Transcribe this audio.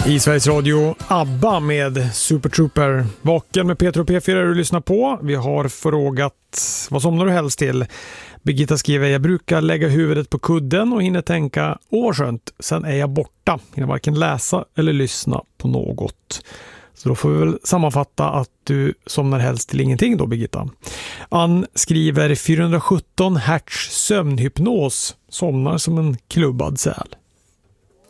I Sveriges Radio, ABBA med Super Trooper. Vaken med Peter och P4 du lyssnar på. Vi har frågat, vad somnar du helst till? Birgitta skriver, jag brukar lägga huvudet på kudden och hinner tänka, vad skönt, sen är jag borta. Hinner varken läsa eller lyssna på något. Så då får vi väl sammanfatta att du somnar helst till ingenting då, Birgitta. Ann skriver 417 hertz sömnhypnos, somnar som en klubbad säl.